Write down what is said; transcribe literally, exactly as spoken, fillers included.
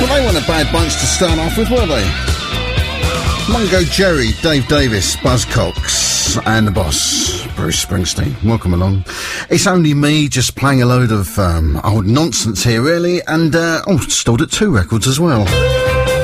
Well, they weren't a bad bunch to start off with, were they? Mungo Jerry, Dave Davis, Buzzcocks, and the boss, Bruce Springsteen. Welcome along. It's only me just playing a load of um, old nonsense here, really, and uh, oh, stored at two records as well.